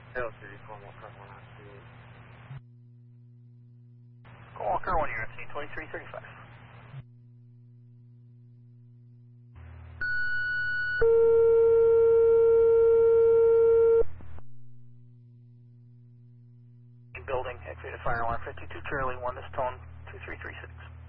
Hail City, Walker 192. Walker 1, you're at 2335. Building, activated fire alarm 52 Charlie 1, this tone 2336.